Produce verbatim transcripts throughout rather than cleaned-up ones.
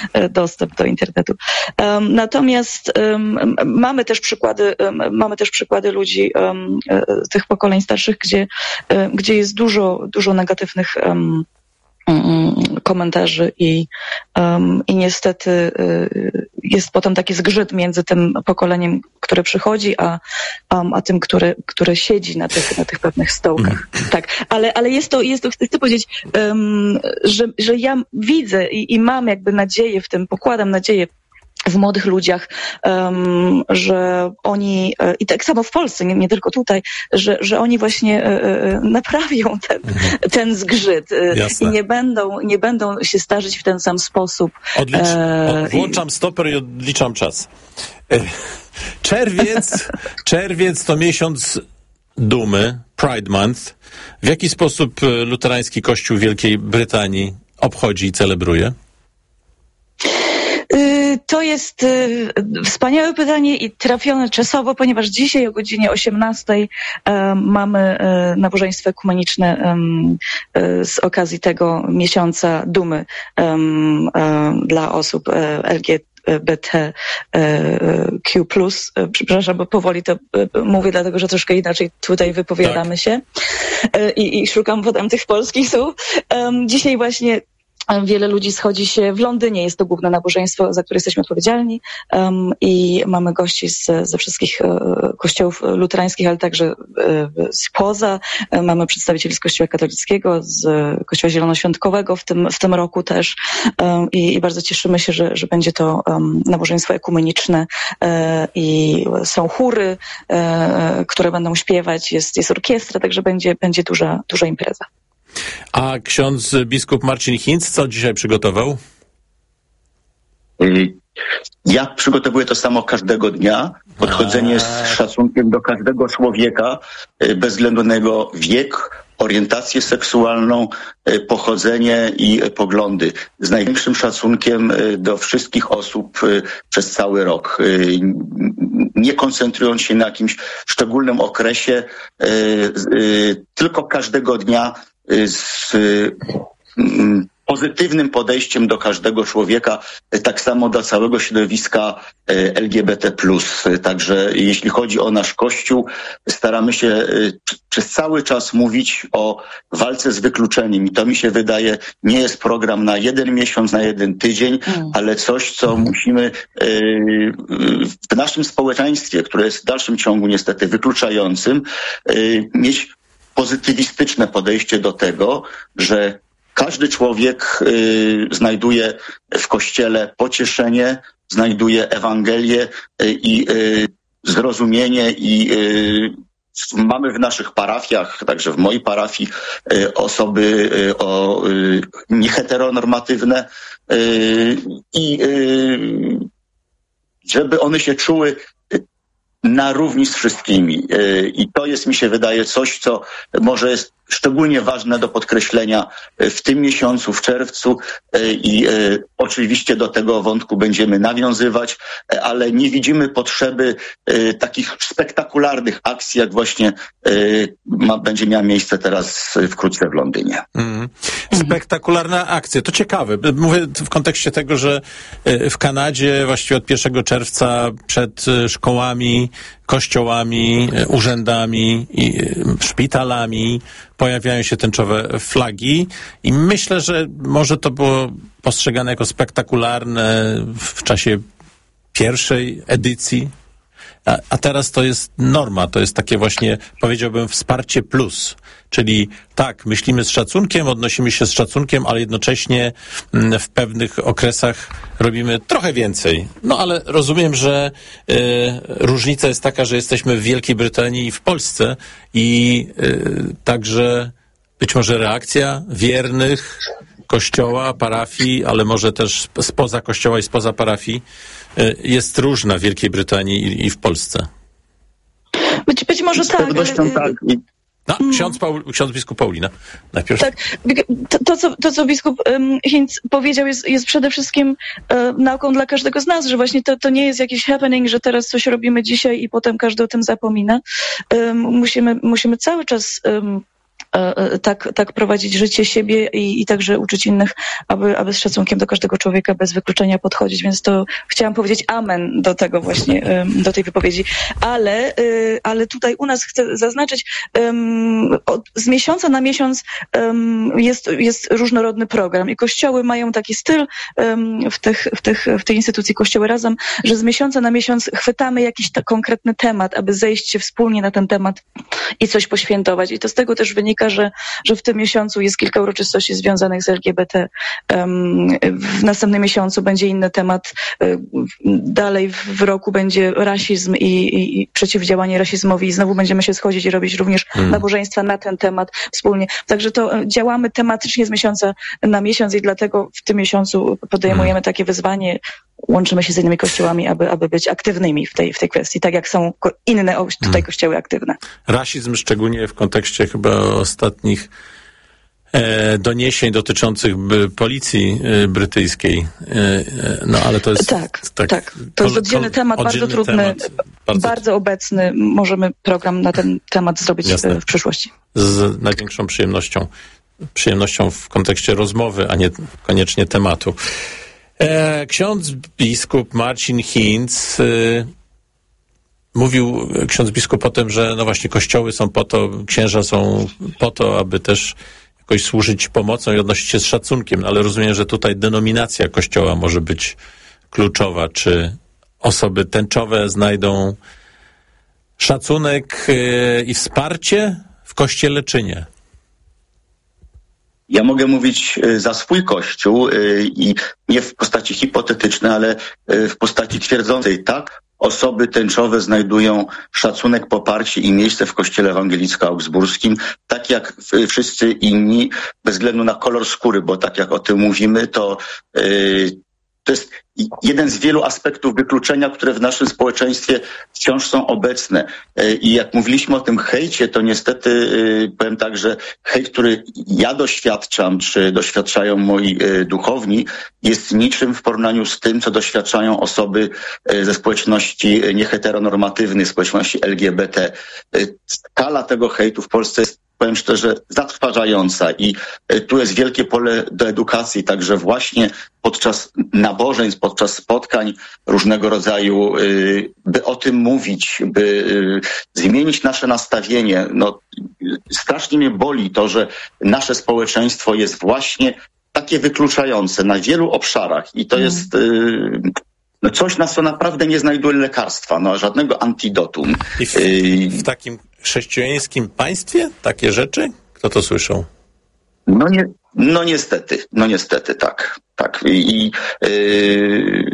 dostęp do internetu. Natomiast mamy też przykłady, mamy też przykłady ludzi tych pokoleń starszych, gdzie, gdzie jest dużo, dużo negatywnych komentarzy i, um, i niestety y, jest potem taki zgrzyt między tym pokoleniem, które przychodzi, a, um, a tym, które, które siedzi na tych, na tych pewnych stołkach. Tak, ale, ale jest to, jest to, chcę powiedzieć, um, że, że ja widzę i, i mam jakby nadzieję w tym, pokładam nadzieję w młodych ludziach, um, że oni, i tak samo w Polsce, nie, nie tylko tutaj, że, że oni właśnie e, naprawią ten, ten zgrzyt. Jasne. I nie będą, nie będą się starzyć w ten sam sposób. Odlicz, e, od, włączam stoper i odliczam czas. Czerwiec, czerwiec to miesiąc dumy, Pride Month. W jaki sposób luterański Kościół Wielkiej Brytanii obchodzi i celebruje? To jest wspaniałe pytanie i trafione czasowo, ponieważ dzisiaj o godzinie osiemnastej mamy nabożeństwo ekumeniczne z okazji tego miesiąca dumy dla osób L G B T Q plus. Przepraszam, bo powoli to mówię, dlatego że troszkę inaczej tutaj wypowiadamy tak. się I, i szukam potem tych polskich słów. Dzisiaj właśnie wiele ludzi schodzi się w Londynie, jest to główne nabożeństwo, za które jesteśmy odpowiedzialni um, i mamy gości z, ze wszystkich e, kościołów luterańskich, ale także e, spoza. E, mamy przedstawicieli z Kościoła katolickiego, z Kościoła Zielonoświątkowego w tym, w tym roku też e, i, i bardzo cieszymy się, że, że będzie to um, nabożeństwo ekumeniczne e, i są chóry, e, które będą śpiewać, jest, jest orkiestra, także będzie, będzie duża, duża impreza. A ksiądz biskup Marcin Hinz co dzisiaj przygotował? Ja przygotowuję to samo każdego dnia. Podchodzenie z szacunkiem do każdego człowieka, bez względu na jego wiek, orientację seksualną, pochodzenie i poglądy. Z największym szacunkiem do wszystkich osób przez cały rok. Nie koncentrując się na jakimś szczególnym okresie, tylko każdego dnia z pozytywnym podejściem do każdego człowieka, tak samo do całego środowiska L G B T plus. Także jeśli chodzi o nasz Kościół, staramy się przez cały czas mówić o walce z wykluczeniem i to mi się wydaje nie jest program na jeden miesiąc, na jeden tydzień, mm. ale coś, co mm. musimy w naszym społeczeństwie, które jest w dalszym ciągu niestety wykluczającym, mieć pozytywistyczne podejście do tego, że każdy człowiek y, znajduje w Kościele pocieszenie, znajduje Ewangelię y, i y, zrozumienie i y, mamy w naszych parafiach, także w mojej parafii, y, osoby y, o, y, nieheteronormatywne y, i y, żeby one się czuły na równi z wszystkimi. I to jest, mi się wydaje, coś, co może jest szczególnie ważne do podkreślenia w tym miesiącu, w czerwcu i oczywiście do tego wątku będziemy nawiązywać, ale nie widzimy potrzeby takich spektakularnych akcji, jak właśnie ma, będzie miała miejsce teraz wkrótce w Londynie. Mm. Spektakularna akcja, to ciekawe. Mówię w kontekście tego, że w Kanadzie właściwie od pierwszego czerwca przed szkołami, kościołami, urzędami i szpitalami pojawiają się tęczowe flagi i myślę, że może to było postrzegane jako spektakularne w czasie pierwszej edycji, a, a teraz to jest norma, to jest takie właśnie, powiedziałbym, wsparcie plus, czyli tak, myślimy z szacunkiem, odnosimy się z szacunkiem, ale jednocześnie w pewnych okresach robimy trochę więcej. No ale rozumiem, że y, różnica jest taka, że jesteśmy w Wielkiej Brytanii i w Polsce i y, także być może reakcja wiernych Kościoła, parafii, ale może też spoza Kościoła i spoza parafii y, jest różna w Wielkiej Brytanii i, i w Polsce. Być, być może z tak. pewnością ale... tak. No, ksiądz, Paul, ksiądz biskup Paulina, najpierw. Tak, to, to, co, to co biskup um, Hinz powiedział jest, jest przede wszystkim um, nauką dla każdego z nas, że właśnie to, to nie jest jakiś happening, że teraz coś robimy dzisiaj i potem każdy o tym zapomina. Um, musimy, musimy cały czas um, tak, tak prowadzić życie siebie i, i także uczyć innych, aby, aby z szacunkiem do każdego człowieka bez wykluczenia podchodzić. Więc to chciałam powiedzieć amen do tego właśnie, do tej wypowiedzi. Ale, ale tutaj u nas chcę zaznaczyć, od, z miesiąca na miesiąc jest, jest różnorodny program i kościoły mają taki styl w, tych, w, tych, w tej instytucji Kościoły Razem, że z miesiąca na miesiąc chwytamy jakiś ta konkretny temat, aby zejść się wspólnie na ten temat i coś poświętować. I to z tego też wynika, że, że w tym miesiącu jest kilka uroczystości związanych z L G B T. W następnym miesiącu będzie inny temat. Dalej w roku będzie rasizm i, i, i przeciwdziałanie rasizmowi i znowu będziemy się schodzić i robić również hmm. nabożeństwa na ten temat wspólnie. Także to działamy tematycznie z miesiąca na miesiąc i dlatego w tym miesiącu podejmujemy hmm. takie wyzwanie. Łączymy się z innymi kościołami, aby, aby być aktywnymi w tej, w tej kwestii, tak jak są inne tutaj hmm. kościoły aktywne. Rasizm, szczególnie w kontekście chyba ostatnich e, doniesień dotyczących b, policji e, brytyjskiej. E, no ale to jest... Tak, tak. tak. To jest oddzielny kol, temat, oddzielny bardzo trudny, temat, bardzo... bardzo obecny. Możemy program na ten temat zrobić Jasne. w przyszłości. Z największą przyjemnością. Przyjemnością w kontekście rozmowy, a nie koniecznie tematu. Ksiądz biskup Marcin Hinz y, mówił, ksiądz biskup o tym, że no właśnie kościoły są po to, księża są po to, aby też jakoś służyć pomocą i odnosić się z szacunkiem, no, ale rozumiem, że tutaj denominacja kościoła może być kluczowa. Czy osoby tęczowe znajdą szacunek y, i wsparcie w kościele, czy nie? Ja mogę mówić za swój Kościół i nie w postaci hipotetycznej, ale w postaci twierdzącej. Tak, osoby tęczowe znajdują szacunek, poparcie i miejsce w Kościele Ewangelicko-Augsburskim, tak jak wszyscy inni, bez względu na kolor skóry, bo tak jak o tym mówimy, to to jest jeden z wielu aspektów wykluczenia, które w naszym społeczeństwie wciąż są obecne. I jak mówiliśmy o tym hejcie, to niestety powiem tak, że hejt, który ja doświadczam, czy doświadczają moi duchowni, jest niczym w porównaniu z tym, co doświadczają osoby ze społeczności nieheteronormatywnej, społeczności L G B T. Skala tego hejtu w Polsce jest, powiem szczerze, zatrważająca i tu jest wielkie pole do edukacji, także właśnie podczas nabożeństw, podczas spotkań różnego rodzaju, by o tym mówić, by zmienić nasze nastawienie. No, strasznie mnie boli to, że nasze społeczeństwo jest właśnie takie wykluczające na wielu obszarach i to mm. jest no, coś, na co naprawdę nie znajduje lekarstwa, no, żadnego antidotum. I w, w takim chrześcijańskim państwie takie rzeczy? Kto to słyszał? No nie, no niestety, no niestety, tak. tak. I, yy...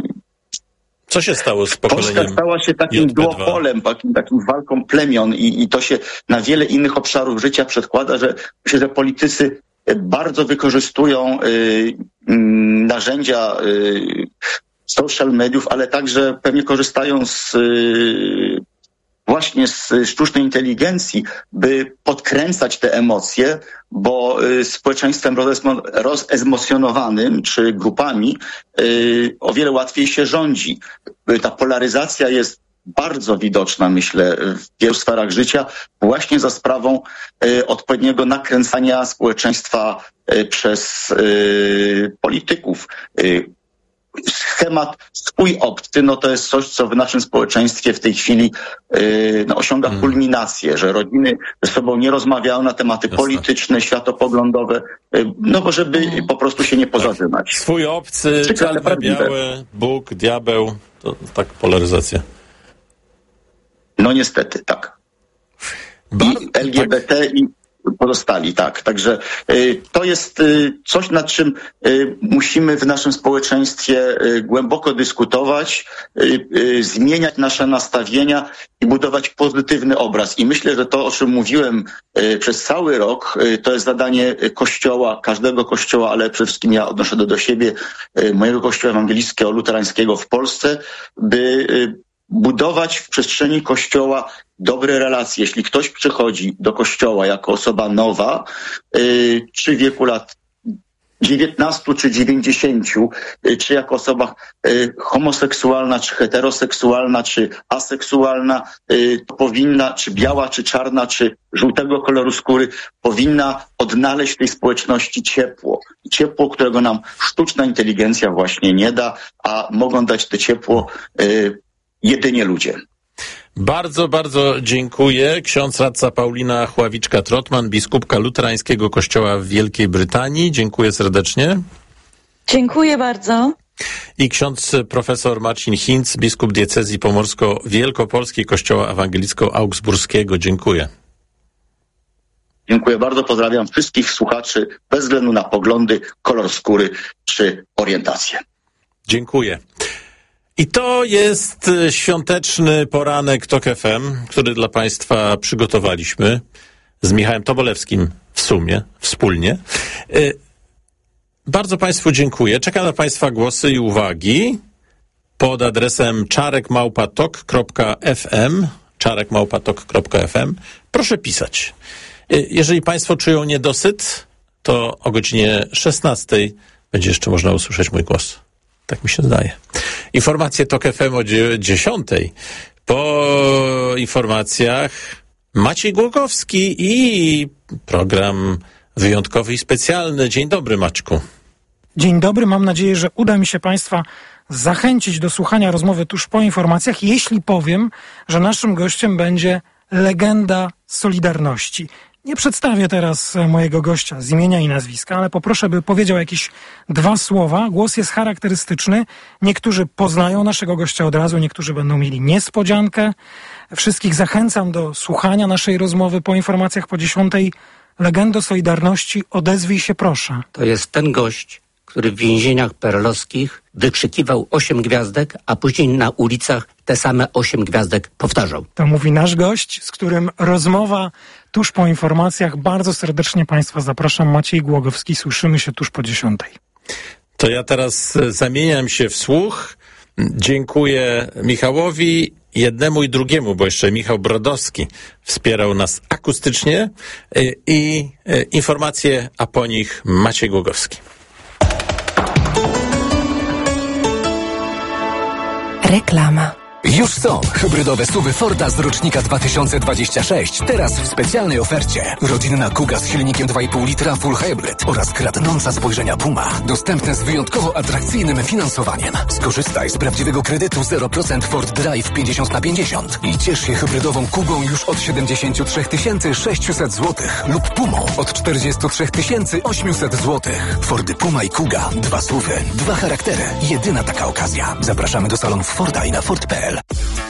Co się stało z pokoleniem Polska stała się takim duopolem, takim, takim walką plemion i, i to się na wiele innych obszarów życia przedkłada, że myślę, że politycy bardzo wykorzystują yy, yy, narzędzia yy, social mediów, ale także pewnie korzystają z yy, właśnie z sztucznej inteligencji, by podkręcać te emocje, bo y, społeczeństwem rozesmo- rozemocjonowanym czy grupami y, o wiele łatwiej się rządzi. Y, ta polaryzacja jest bardzo widoczna, myślę, w wielu sferach życia, właśnie za sprawą y, odpowiedniego nakręcania społeczeństwa y, przez y, polityków. Y, Schemat swój obcy, no to jest coś, co w naszym społeczeństwie w tej chwili yy, no, osiąga hmm. kulminację, że rodziny ze sobą nie rozmawiają na tematy Jasne. polityczne, światopoglądowe, yy, no bo żeby hmm. po prostu się nie pozażynać. Tak. Swój obcy, czarny, biały, Bóg, diabeł, to tak polaryzacja. No niestety, tak. Bar- I L G B T tak. i pozostali, tak. Także y, to jest y, coś, nad czym y, musimy w naszym społeczeństwie y, głęboko dyskutować, y, y, zmieniać nasze nastawienia i budować pozytywny obraz. I myślę, że to, o czym mówiłem y, przez cały rok, y, to jest zadanie Kościoła, każdego Kościoła, ale przede wszystkim ja odnoszę do, do siebie, y, mojego Kościoła ewangelickiego, luterańskiego w Polsce, by y, budować w przestrzeni Kościoła dobre relacje. Jeśli ktoś przychodzi do Kościoła jako osoba nowa, yy, czy w wieku lat dziewiętnastu czy dziewięćdziesięciu, czy jako osoba homoseksualna, czy heteroseksualna, czy aseksualna, to powinna, czy biała, czy czarna, czy żółtego koloru skóry, powinna odnaleźć w tej społeczności ciepło. Ciepło, którego nam sztuczna inteligencja właśnie nie da, a mogą dać to ciepło jedynie ludzie. Bardzo, bardzo dziękuję. Ksiądz radca Paulina Chławiczka-Trotman, biskupka luterańskiego kościoła w Wielkiej Brytanii. Dziękuję serdecznie. Dziękuję bardzo. I ksiądz profesor Marcin Hinz, biskup diecezji pomorsko-wielkopolskiej kościoła ewangelicko-augsburskiego. Dziękuję. Dziękuję bardzo. Pozdrawiam wszystkich słuchaczy bez względu na poglądy, kolor skóry czy orientację. Dziękuję. I to jest świąteczny poranek Tok F M, który dla Państwa przygotowaliśmy z Michałem Tobolewskim w sumie, wspólnie. Bardzo Państwu dziękuję. Czekam na Państwa głosy i uwagi pod adresem czarek małpa tok kropka f m. czarek małpa tok kropka f m. Proszę pisać. Jeżeli Państwo czują niedosyt, to o godzinie szesnastej będzie jeszcze można usłyszeć mój głos. Tak mi się zdaje. Informacje Tok F M o dziesiątej. Po informacjach Maciej Głogowski i program wyjątkowy i specjalny. Dzień dobry, Maćku. Dzień dobry. Mam nadzieję, że uda mi się Państwa zachęcić do słuchania rozmowy tuż po informacjach, jeśli powiem, że naszym gościem będzie legenda Solidarności. Nie przedstawię teraz mojego gościa z imienia i nazwiska, ale poproszę, by powiedział jakieś dwa słowa. Głos jest charakterystyczny. Niektórzy poznają naszego gościa od razu, niektórzy będą mieli niespodziankę. Wszystkich zachęcam do słuchania naszej rozmowy po informacjach po dziesiątej. Legendo Solidarności, odezwij się proszę. To jest ten gość, który w więzieniach perelowskich wykrzykiwał osiem gwiazdek, a później na ulicach te same osiem gwiazdek powtarzał. To mówi nasz gość, z którym rozmowa tuż po informacjach. Bardzo serdecznie Państwa zapraszam. Maciej Głogowski. Słyszymy się tuż po dziesiątej. To ja teraz zamieniam się w słuch. Dziękuję Michałowi, jednemu i drugiemu, bo jeszcze Michał Brodowski wspierał nas akustycznie i informacje, a po nich Maciej Głogowski. Reklama. Już są hybrydowe suwy Forda z rocznika dwa tysiące dwudziestego szóstego. Teraz w specjalnej ofercie. Rodzinna Kuga z silnikiem dwa i pół litra Full Hybrid oraz kradnąca spojrzenia Puma. Dostępne z wyjątkowo atrakcyjnym finansowaniem. Skorzystaj z prawdziwego kredytu zero procent Ford Drive pięćdziesiąt na pięćdziesiąt i ciesz się hybrydową Kugą już od siedemdziesiąt trzy tysiące sześćset złotych lub Pumą od czterdzieści trzy tysiące osiemset złotych. Fordy Puma i Kuga. Dwa suwy, dwa charaktery. Jedyna taka okazja. Zapraszamy do salonów Forda i na Ford kropka p l.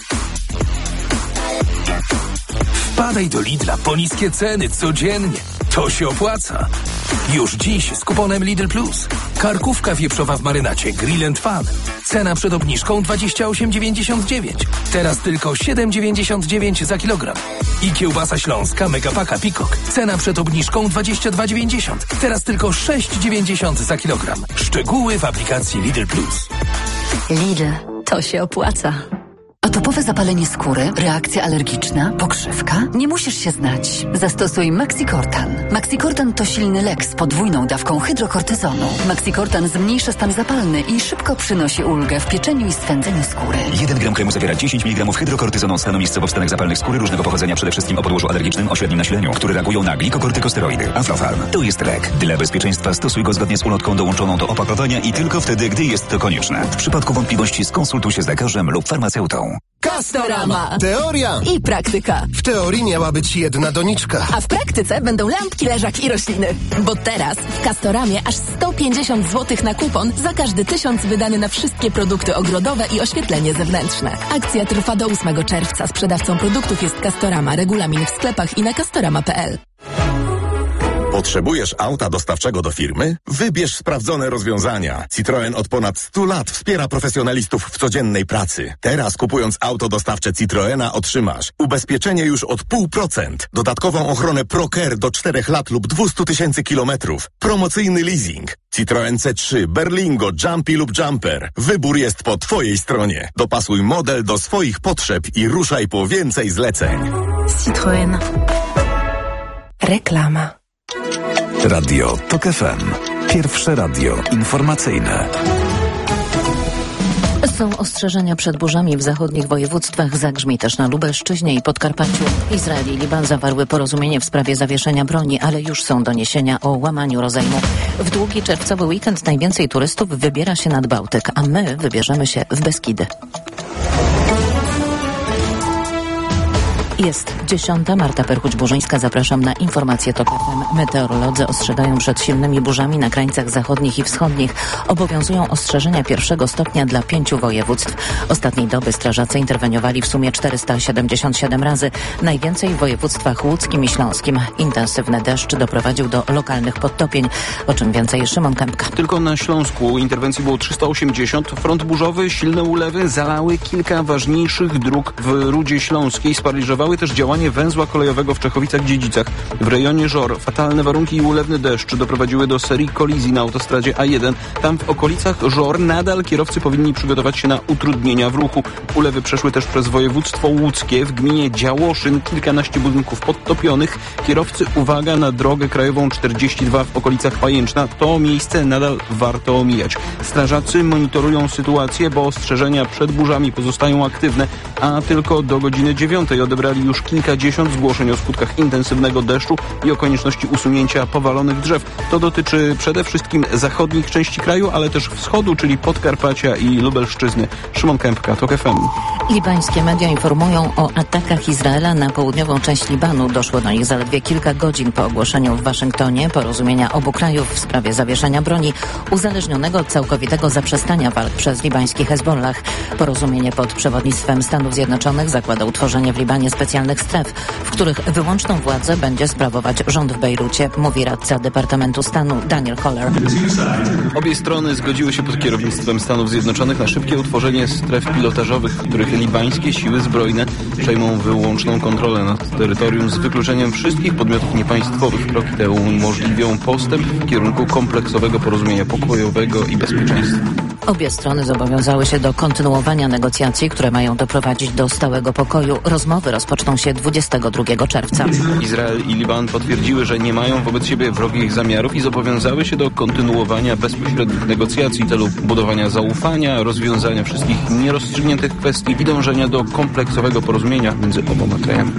Wpadaj do Lidla po niskie ceny codziennie. To się opłaca. Już dziś z kuponem Lidl Plus. Karkówka wieprzowa w marynacie Grill and Fun. Cena przed obniżką dwadzieścia osiem dziewięćdziesiąt dziewięć. Teraz tylko siedem dziewięćdziesiąt dziewięć za kilogram. I kiełbasa śląska Megapaka Peacock. Cena przed obniżką dwadzieścia dwa dziewięćdziesiąt. Teraz tylko sześć dziewięćdziesiąt za kilogram. Szczegóły w aplikacji Lidl Plus. Lidl, to się opłaca. Atopowe zapalenie skóry, reakcja alergiczna, pokrzywka? Nie musisz się znać. Zastosuj Maxicortan. Maxicortan to silny lek z podwójną dawką hydrokortyzonu. Maxicortan zmniejsza stan zapalny i szybko przynosi ulgę w pieczeniu i swędzeniu skóry. jeden gram kremu zawiera dziesięć miligramów hydrokortyzonu stanu miejscowo wstanek zapalnych skóry różnego pochodzenia, przede wszystkim o podłożu alergicznym o średnim nasileniu, które reagują na glikokortykosteroidy. Aflofarm to jest lek. Dla bezpieczeństwa stosuj go zgodnie z ulotką dołączoną do opakowania i tylko wtedy, gdy jest to konieczne. W przypadku wątpliwości skonsultuj się z lekarzem lub farmaceutą. Castorama. Teoria I praktyka. W teorii miała być jedna doniczka. A w praktyce będą lampki, leżak i rośliny. Bo teraz w Castoramie aż sto pięćdziesiąt złotych na kupon za każdy tysiąc wydany na wszystkie produkty ogrodowe i oświetlenie zewnętrzne. Akcja trwa do ósmego czerwca. Sprzedawcą produktów jest Castorama. Regulamin w sklepach i na castorama kropka p l. Potrzebujesz auta dostawczego do firmy? Wybierz sprawdzone rozwiązania. Citroen od ponad stu lat wspiera profesjonalistów w codziennej pracy. Teraz kupując auto dostawcze Citroena otrzymasz ubezpieczenie już od pół procent, dodatkową ochronę ProCare do czterech lat lub dwieście tysięcy kilometrów, promocyjny leasing. Citroen C trzy, Berlingo, Jumpy lub Jumper. Wybór jest po Twojej stronie. Dopasuj model do swoich potrzeb i ruszaj po więcej zleceń. Citroen. Reklama. Radio Tok F M. Pierwsze radio informacyjne. Są ostrzeżenia przed burzami w zachodnich województwach, zagrzmi też na Lubelszczyźnie i Podkarpaciu. Izrael i Liban zawarły porozumienie w sprawie zawieszenia broni, ale już są doniesienia o łamaniu rozejmu. W długi czerwcowy weekend najwięcej turystów wybiera się nad Bałtyk, a my wybierzemy się w Beskidy. Jest dziesiąta. Marta Perchuć-Burzyńska. Zapraszam na informacje TOP F M. Meteorolodzy ostrzegają przed silnymi burzami na krańcach zachodnich i wschodnich. Obowiązują ostrzeżenia pierwszego stopnia dla pięciu województw. Ostatniej doby strażacy interweniowali w sumie czterysta siedemdziesiąt siedem razy. Najwięcej w województwach łódzkim i śląskim. Intensywny deszcz doprowadził do lokalnych podtopień. O czym więcej Szymon Kępka. Tylko na Śląsku interwencji było trzysta osiemdziesiąt. Front burzowy, silne ulewy zalały kilka ważniejszych dróg w Rudzie Śląskiej. Sparaliżowały też działanie węzła kolejowego w Czechowicach-Dziedzicach. W rejonie Żor fatalne warunki i ulewny deszcz doprowadziły do serii kolizji na autostradzie A jeden. Tam w okolicach Żor nadal kierowcy powinni przygotować się na utrudnienia w ruchu. Ulewy przeszły też przez województwo łódzkie. W gminie Działoszyn kilkanaście budynków podtopionych. Kierowcy, uwaga, na drogę krajową czterdzieści dwa w okolicach Pajęczna. To miejsce nadal warto omijać. Strażacy monitorują sytuację, bo ostrzeżenia przed burzami pozostają aktywne, a tylko do godziny dziewiątej odebrali już kilkadziesiąt zgłoszeń o skutkach intensywnego deszczu i o konieczności usunięcia powalonych drzew. To dotyczy przede wszystkim zachodnich części kraju, ale też wschodu, czyli Podkarpacia i Lubelszczyzny. Szymon Kępka, TOK F M. Libańskie media informują o atakach Izraela na południową część Libanu. Doszło do nich zaledwie kilka godzin po ogłoszeniu w Waszyngtonie porozumienia obu krajów w sprawie zawieszenia broni uzależnionego od całkowitego zaprzestania walk przez libański Hezbollah. Porozumienie pod przewodnictwem Stanów Zjednoczonych zakłada utworzenie w Libanie specjalnych stref, w których wyłączną władzę będzie sprawować rząd w Bejrucie, mówi radca Departamentu Stanu Daniel Holler. Obie strony zgodziły się pod kierownictwem Stanów Zjednoczonych na szybkie utworzenie stref pilotażowych, w których libańskie siły zbrojne przejmą wyłączną kontrolę nad terytorium z wykluczeniem wszystkich podmiotów niepaństwowych. Kroki te umożliwią postęp w kierunku kompleksowego porozumienia pokojowego i bezpieczeństwa. Obie strony zobowiązały się do kontynuowania negocjacji, które mają doprowadzić do stałego pokoju. Rozmowy rozpoczną się dwudziestego drugiego czerwca. Izrael i Liban potwierdziły, że nie mają wobec siebie wrogich zamiarów i zobowiązały się do kontynuowania bezpośrednich negocjacji w celu budowania zaufania, rozwiązania wszystkich nierozstrzygniętych kwestii i dążenia do kompleksowego porozumienia między oboma krajami.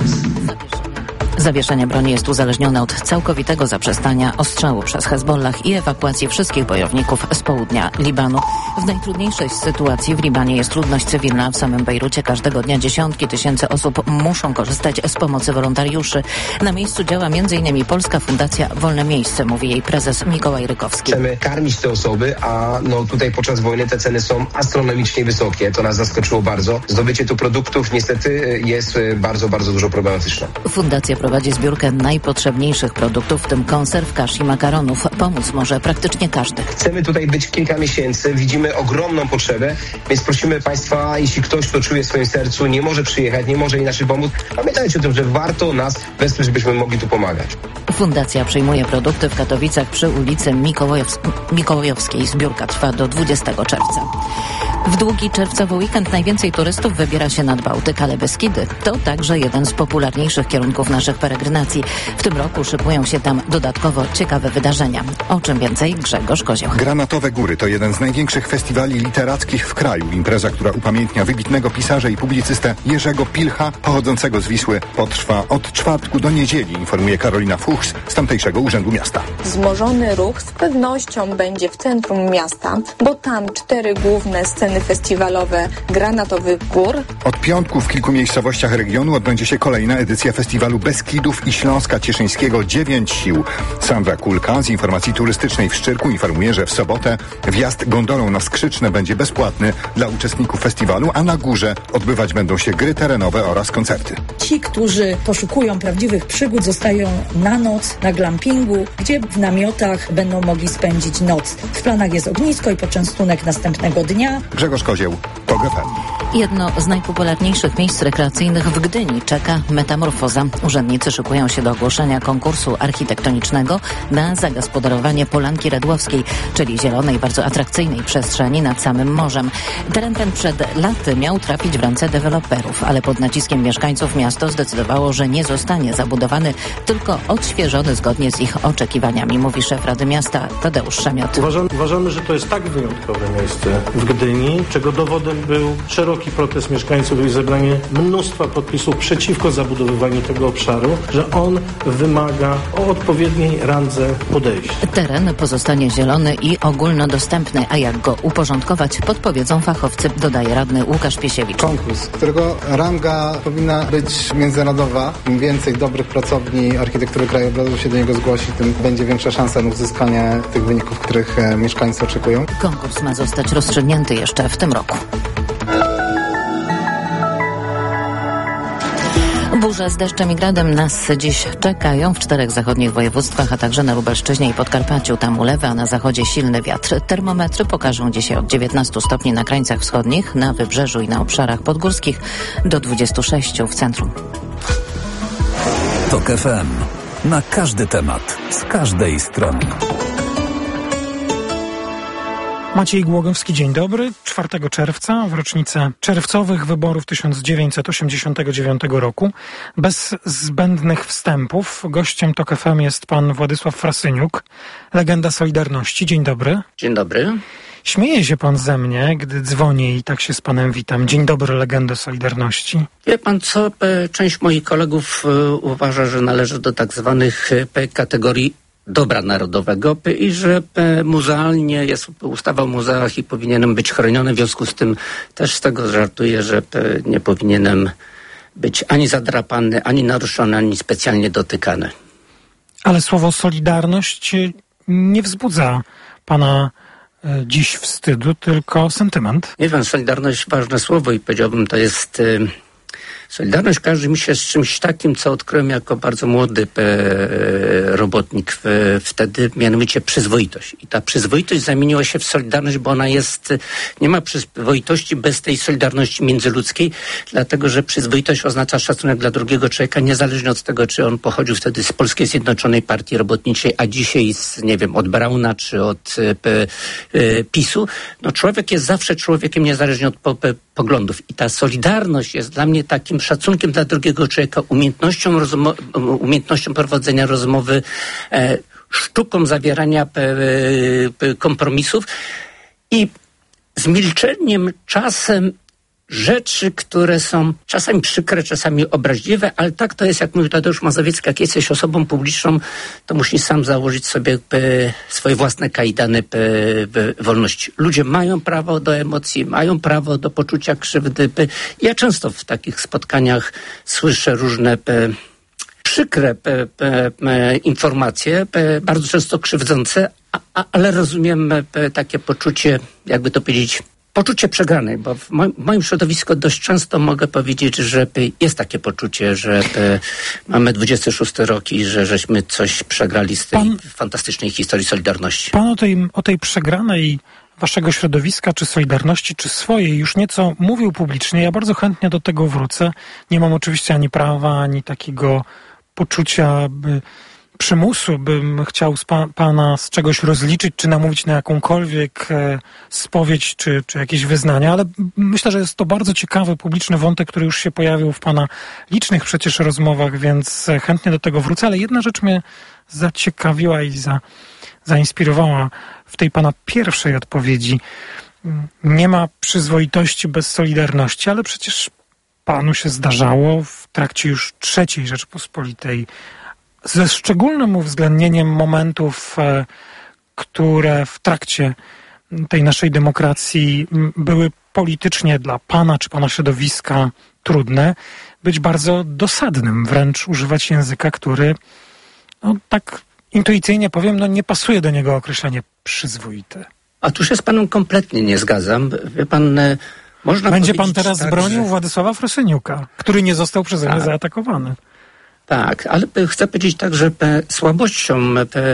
Zawieszenie broni jest uzależnione od całkowitego zaprzestania ostrzału przez Hezbollah i ewakuacji wszystkich bojowników z południa Libanu. W najtrudniejszej sytuacji w Libanie jest ludność cywilna. W samym Bejrucie każdego dnia dziesiątki tysięcy osób muszą korzystać z pomocy wolontariuszy. Na miejscu działa m.in. Polska Fundacja Wolne Miejsce, mówi jej prezes Mikołaj Rykowski. Chcemy karmić te osoby, a no tutaj podczas wojny te ceny są astronomicznie wysokie. To nas zaskoczyło bardzo. Zdobycie tu produktów niestety jest bardzo, bardzo dużo problematyczne. Fundacja prowadzi zbiórkę najpotrzebniejszych produktów, w tym konserw, kasz i makaronów. Pomóc może praktycznie każdy. Chcemy tutaj być kilka miesięcy, widzimy ogromną potrzebę, więc prosimy Państwa, jeśli ktoś to czuje w swoim sercu, nie może przyjechać, nie może inaczej pomóc, pamiętajcie o tym, że warto nas wesprzeć, żebyśmy mogli tu pomagać. Fundacja przyjmuje produkty w Katowicach przy ulicy Mikołajows- Mikołajowskiej. Zbiórka trwa do dwudziestego czerwca. W długi czerwcowy weekend najwięcej turystów wybiera się nad Bałtyk, ale Beskidy to także jeden z popularniejszych kierunków naszych peregrinacji. W tym roku szykują się tam dodatkowo ciekawe wydarzenia. O czym więcej Grzegorz Kozioł. Granatowe Góry to jeden z największych festiwali literackich w kraju. Impreza, która upamiętnia wybitnego pisarza i publicystę Jerzego Pilcha, pochodzącego z Wisły, potrwa od czwartku do niedzieli, informuje Karolina Fuchs z tamtejszego Urzędu Miasta. Wzmożony ruch z pewnością będzie w centrum miasta, bo tam cztery główne sceny festiwalowe Granatowych Gór. Od piątku w kilku miejscowościach regionu odbędzie się kolejna edycja festiwalu Beskidów i Śląska Cieszyńskiego Dziewięć Sił. Sandra Kulka z Informacji Turystycznej w Szczyrku informuje, że w sobotę wjazd gondolą na Skrzyczne będzie bezpłatny dla uczestników festiwalu, a na górze odbywać będą się gry terenowe oraz koncerty. Ci, którzy poszukują prawdziwych przygód, zostają na noc na glampingu, gdzie w namiotach będą mogli spędzić noc. W planach jest ognisko i poczęstunek następnego dnia. Grzegorz Kozieł, TOK F M. Jedno z najpopularniejszych miejsc rekreacyjnych w Gdyni czeka metamorfoza. Urzędnicy szykują się do ogłoszenia konkursu architektonicznego na zagospodarowanie Polanki Redłowskiej, czyli zielonej, bardzo atrakcyjnej przestrzeni nad samym morzem. Teren ten przed laty miał trafić w ręce deweloperów, ale pod naciskiem mieszkańców miasto zdecydowało, że nie zostanie zabudowany, tylko odświeżony zgodnie z ich oczekiwaniami, mówi szef Rady Miasta Tadeusz Szamiot. Uważamy, uważamy, że to jest tak wyjątkowe miejsce w Gdyni, czego dowodem był szeroki protest mieszkańców i zebranie mnóstwa podpisów przeciwko zabudowywaniu tego obszaru, że on wymaga o odpowiedniej randze podejścia. Teren pozostanie zielony i ogólnodostępny, a jak go uporządkować, podpowiedzą fachowcy, dodaje radny Łukasz Piesiewicz. Konkurs, którego ranga powinna być międzynarodowa. Im więcej dobrych pracowni architektury krajobrazu się do niego zgłosi, tym będzie większa szansa na uzyskanie tych wyników, których mieszkańcy oczekują. Konkurs ma zostać rozstrzygnięty jeszcze w tym roku. Burze z deszczem i gradem nas dziś czekają w czterech zachodnich województwach, a także na Lubelszczyźnie i Podkarpaciu. Tam ulewy, a na zachodzie silny wiatr. Termometry pokażą dzisiaj od dziewiętnastu stopni na krańcach wschodnich, na wybrzeżu i na obszarach podgórskich do dwudziestu sześciu w centrum. Tok F M. Na każdy temat, z każdej strony. Maciej Głogowski, dzień dobry. czwartego czerwca, w rocznicę czerwcowych wyborów tysiąc dziewięćset osiemdziesiątego dziewiątego roku. Bez zbędnych wstępów gościem Tok F M jest pan Władysław Frasyniuk, legenda Solidarności. Dzień dobry. Dzień dobry. Śmieje się pan ze mnie, gdy dzwonię i tak się z panem witam. Dzień dobry, legendo Solidarności. Wie pan co, część moich kolegów uważa, że należy do tak zwanych kategorii dobra narodowego i że muzealnie jest ustawa o muzeach i powinienem być chroniony. W związku z tym też z tego żartuję, że nie powinienem być ani zadrapany, ani naruszony, ani specjalnie dotykany. Ale słowo Solidarność nie wzbudza pana dziś wstydu, tylko sentyment. Nie wiem, Solidarność ważne słowo i powiedziałbym, to jest... Solidarność kojarzy mi się z czymś takim, co odkryłem jako bardzo młody e, robotnik w, wtedy, mianowicie przyzwoitość. I ta przyzwoitość zamieniła się w solidarność, bo ona jest, nie ma przyzwoitości bez tej solidarności międzyludzkiej, dlatego że przyzwoitość oznacza szacunek dla drugiego człowieka, niezależnie od tego, czy on pochodził wtedy z Polskiej Zjednoczonej Partii Robotniczej, a dzisiaj z, nie wiem, od Brauna, czy od e, e, PiSu. No człowiek jest zawsze człowiekiem, niezależnie od po, po, poglądów. I ta solidarność jest dla mnie takim szacunkiem dla drugiego człowieka, umiejętnością, rozmo- umiejętnością prowadzenia rozmowy, e, sztuką zawierania e, e, kompromisów i z milczeniem czasem rzeczy, które są czasami przykre, czasami obraźliwe, ale tak to jest, jak mówił Tadeusz Mazowiecki, jak jesteś osobą publiczną, to musisz sam założyć sobie p, swoje własne kajdany p, p, wolności. Ludzie mają prawo do emocji, mają prawo do poczucia krzywdy. P. Ja często w takich spotkaniach słyszę różne p, przykre p, p, p, informacje, p, bardzo często krzywdzące, a, a, ale rozumiem p, takie poczucie, jakby to powiedzieć, poczucie przegranej, bo w moim, w moim środowisku dość często mogę powiedzieć, że jest takie poczucie, że mamy dwudziesty szósty rok i że żeśmy coś przegrali z tej pan, fantastycznej historii Solidarności. Pan o tej, o tej przegranej waszego środowiska, czy Solidarności, czy swojej już nieco mówił publicznie. Ja bardzo chętnie do tego wrócę. Nie mam oczywiście ani prawa, ani takiego poczucia, by przymusu, bym chciał z pa- pana z czegoś rozliczyć, czy namówić na jakąkolwiek e, spowiedź, czy, czy jakieś wyznania, ale myślę, że jest to bardzo ciekawy, publiczny wątek, który już się pojawił w pana licznych przecież rozmowach, więc chętnie do tego wrócę, ale jedna rzecz mnie zaciekawiła i za, zainspirowała w tej pana pierwszej odpowiedzi. Nie ma przyzwoitości bez solidarności, ale przecież panu się zdarzało w trakcie już trzeciej Rzeczpospolitej ze szczególnym uwzględnieniem momentów, które w trakcie tej naszej demokracji były politycznie dla pana czy pana środowiska trudne, być bardzo dosadnym, wręcz używać języka, który, no tak intuicyjnie powiem, no nie pasuje do niego określenie przyzwoite. A tu się z panem kompletnie nie zgadzam. Wie pan, można Będzie pan powiedzieć teraz tak, bronił że... Władysława Frasyniuka, który nie został przeze mnie tak. zaatakowany. Tak, ale chcę powiedzieć tak, że słabością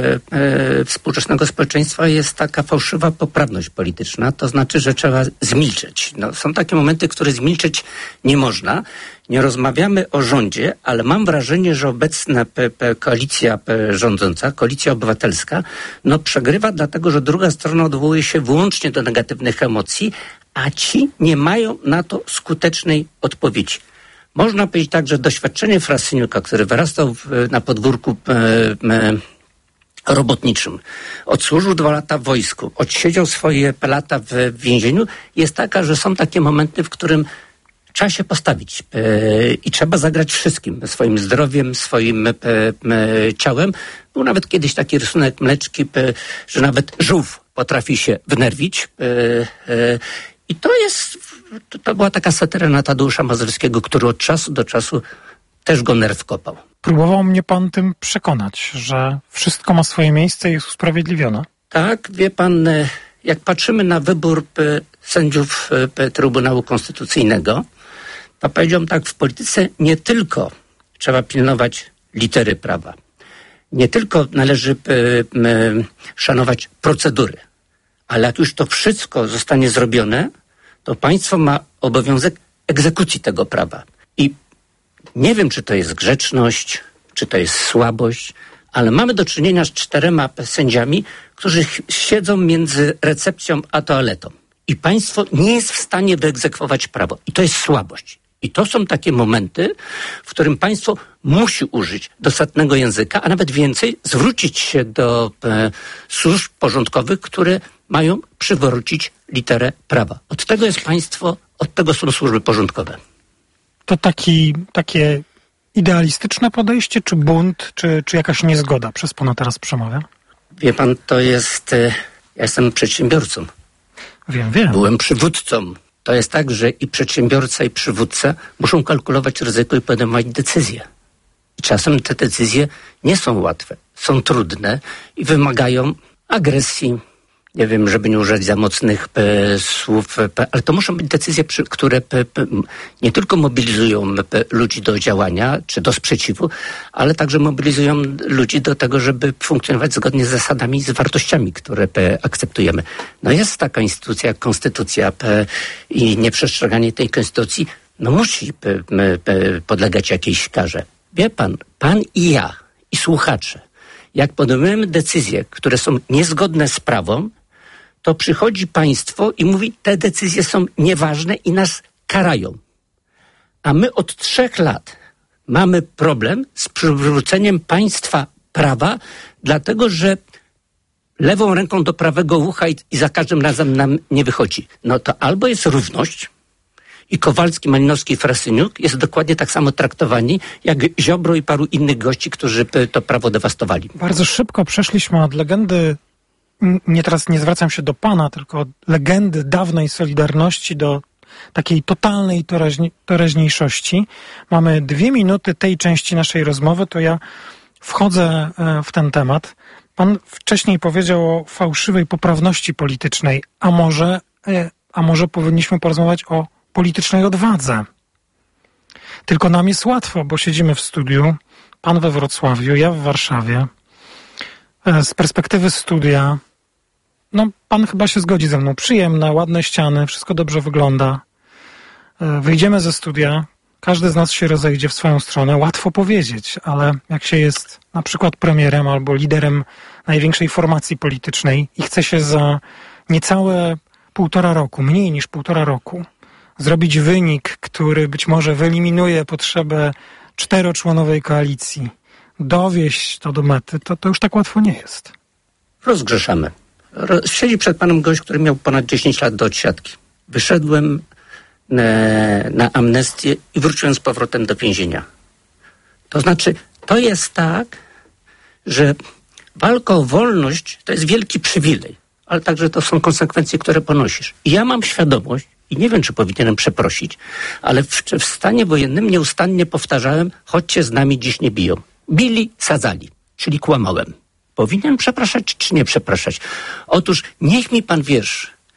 współczesnego społeczeństwa jest taka fałszywa poprawność polityczna, to znaczy, że trzeba zmilczeć. No, są takie momenty, które zmilczeć nie można. Nie rozmawiamy o rządzie, ale mam wrażenie, że obecna P, P, koalicja P, rządząca, koalicja obywatelska, no przegrywa dlatego, że druga strona odwołuje się wyłącznie do negatywnych emocji, a ci nie mają na to skutecznej odpowiedzi. Można powiedzieć tak, że doświadczenie Frasyniuka, który wyrastał w, na podwórku e, e, robotniczym, odsłużył dwa lata w wojsku, odsiedział swoje lata w, w więzieniu, jest taka, że są takie momenty, w którym trzeba się postawić e, i trzeba zagrać wszystkim, swoim zdrowiem, swoim e, e, ciałem. Był nawet kiedyś taki rysunek Mleczki, e, że nawet żółw potrafi się wnerwić. E, e, I to jest, to, to była taka satyra na Tadeusza Mazowieckiego, który od czasu do czasu też go nerw kopał. Próbował mnie pan tym przekonać, że wszystko ma swoje miejsce i jest usprawiedliwione. Tak, wie pan, jak patrzymy na wybór p, sędziów p, Trybunału Konstytucyjnego, to powiedziałbym tak, w polityce nie tylko trzeba pilnować litery prawa, nie tylko należy p, m, szanować procedury, ale jak już to wszystko zostanie zrobione, to państwo ma obowiązek egzekucji tego prawa. I nie wiem, czy to jest grzeczność, czy to jest słabość, ale mamy do czynienia z czterema sędziami, którzy siedzą między recepcją a toaletą. I państwo nie jest w stanie wyegzekwować prawo. I to jest słabość. I to są takie momenty, w którym państwo musi użyć dostatnego języka, a nawet więcej, zwrócić się do e, służb porządkowych, które mają przywrócić literę prawa. Od tego jest państwo, od tego są służby porządkowe. To taki, takie idealistyczne podejście, czy bunt, czy, czy jakaś niezgoda przez pana teraz przemawia? Wie pan, to jest... E, ja jestem przedsiębiorcą. Wiem, wiem. Byłem przywódcą. To jest tak, że i przedsiębiorca, i przywódca muszą kalkulować ryzyko i podejmować decyzje. I czasem te decyzje nie są łatwe, są trudne i wymagają agresji. Nie wiem, żeby nie użyć za mocnych p, słów, p, ale to muszą być decyzje, przy, które p, p, nie tylko mobilizują p, ludzi do działania czy do sprzeciwu, ale także mobilizują ludzi do tego, żeby funkcjonować zgodnie z zasadami i z wartościami, które p, akceptujemy. No jest taka instytucja jak konstytucja p, i nieprzestrzeganie tej konstytucji no musi p, p, podlegać jakiejś karze. Wie pan, pan i ja, i słuchacze, jak podejmujemy decyzje, które są niezgodne z prawem, to przychodzi państwo i mówi, te decyzje są nieważne i nas karają. A my od trzech lat mamy problem z przywróceniem państwa prawa, dlatego że lewą ręką do prawego ucha i, i za każdym razem nam nie wychodzi. No to albo jest równość i Kowalski, Malinowski i Frasyniuk jest dokładnie tak samo traktowani jak Ziobro i paru innych gości, którzy to prawo dewastowali. Bardzo szybko przeszliśmy od legendy, nie teraz nie zwracam się do pana, tylko od legendy dawnej Solidarności do takiej totalnej teraźni- teraźniejszości. Mamy dwie minuty tej części naszej rozmowy, to ja wchodzę w ten temat. Pan wcześniej powiedział o fałszywej poprawności politycznej, a może, a może powinniśmy porozmawiać o politycznej odwadze. Tylko nam jest łatwo, bo siedzimy w studiu, pan we Wrocławiu, ja w Warszawie. Z perspektywy studia, no pan chyba się zgodzi ze mną, przyjemne, ładne ściany, wszystko dobrze wygląda. Wyjdziemy ze studia, każdy z nas się rozejdzie w swoją stronę, łatwo powiedzieć, ale jak się jest na przykład premierem albo liderem największej formacji politycznej i chce się za niecałe półtora roku, mniej niż półtora roku, zrobić wynik, który być może wyeliminuje potrzebę czteroczłonowej koalicji, dowieść to do mety, to, to już tak łatwo nie jest. Rozgrzeszamy. Roz... Siedzi przed panem gość, który miał ponad dziesięć lat do odsiadki. Wyszedłem na, na amnestię i wróciłem z powrotem do więzienia. To znaczy, to jest tak, że walka o wolność to jest wielki przywilej, ale także to są konsekwencje, które ponosisz. I ja mam świadomość, i nie wiem, czy powinienem przeprosić, ale w, w stanie wojennym nieustannie powtarzałem, chodźcie z nami, dziś nie biją. Bili, sadzali, czyli kłamałem. Powinien przepraszać, czy nie przepraszać? Otóż niech mi pan wierz,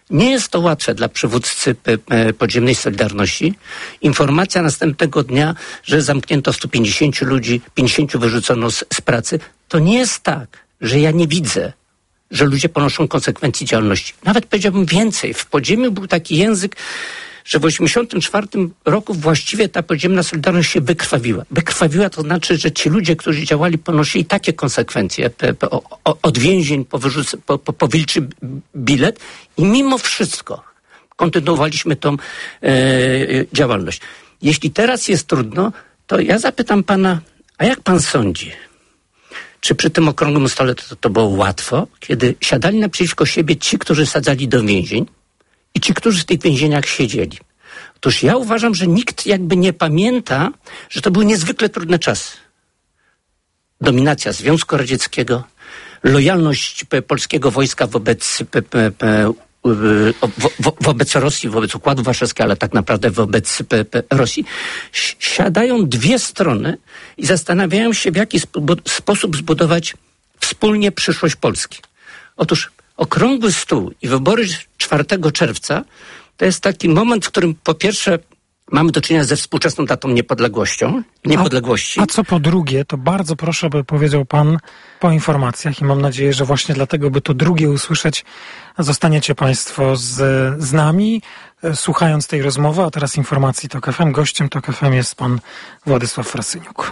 Nie jest to łatwe dla przywódcy podziemnej Solidarności. Informacja następnego dnia, że zamknięto stu pięćdziesięciu ludzi, pięćdziesięciu wyrzucono z, z pracy. To nie jest tak, że ja nie widzę, że ludzie ponoszą konsekwencje działalności. Nawet powiedziałbym więcej. W podziemiu był taki język, że w osiemdziesiątym czwartym roku właściwie ta podziemna Solidarność się wykrwawiła. Wykrwawiła to znaczy, że ci ludzie, którzy działali, ponosili takie konsekwencje pe, pe, o, o, od więzień po, wyrzuc- po, po, po wilczy bilet i mimo wszystko kontynuowaliśmy tą e, działalność. Jeśli teraz jest trudno, to ja zapytam pana, a jak pan sądzi, czy przy tym okrągłym stole to, to było łatwo, kiedy siadali naprzeciwko siebie ci, którzy sadzali do więzień, i ci, którzy w tych więzieniach siedzieli. Otóż ja uważam, że nikt jakby nie pamięta, że to były niezwykle trudne czasy. Dominacja Związku Radzieckiego, lojalność polskiego wojska wobec, pe, pe, pe, wo, wo, wobec Rosji, wobec Układu Warszawskiego, ale tak naprawdę wobec pe, pe, Rosji. Siadają dwie strony i zastanawiają się, w jaki sp- sposób zbudować wspólnie przyszłość Polski. Otóż okrągły stół i wybory czwartego czerwca to jest taki moment, w którym po pierwsze mamy do czynienia ze współczesną datą niepodległością, niepodległości. A, a co po drugie, to bardzo proszę, by powiedział pan po informacjach i mam nadzieję, że właśnie dlatego, by to drugie usłyszeć, zostaniecie państwo z, z nami, słuchając tej rozmowy, a teraz informacji TOK F M. Gościem TOK F M jest pan Władysław Frasyniuk.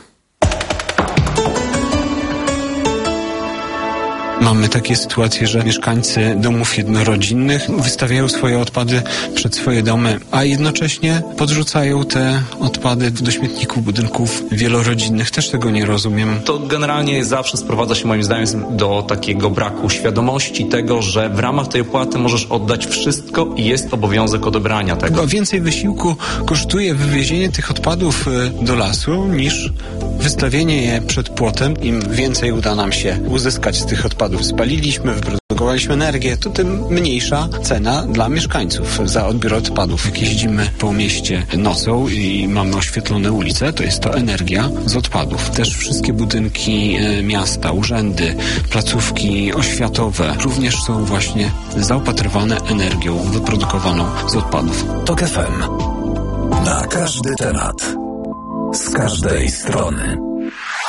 Mamy takie sytuacje, że mieszkańcy domów jednorodzinnych wystawiają swoje odpady przed swoje domy, a jednocześnie podrzucają te odpady do śmietników budynków wielorodzinnych. Też tego nie rozumiem. To generalnie zawsze sprowadza się moim zdaniem do takiego braku świadomości tego, że w ramach tej opłaty możesz oddać wszystko i jest obowiązek odebrania tego. Chyba więcej wysiłku kosztuje wywiezienie tych odpadów do lasu niż wystawienie je przed płotem. Im więcej uda nam się uzyskać z tych odpadów, spaliliśmy, wyprodukowaliśmy energię, to tym mniejsza cena dla mieszkańców za odbiór odpadów. Jak jeździmy po mieście nocą i mamy oświetlone ulice, to jest to energia z odpadów. Też wszystkie budynki miasta, urzędy, placówki oświatowe również są właśnie zaopatrywane energią wyprodukowaną z odpadów. TOK F M. Na każdy temat. Z każdej strony.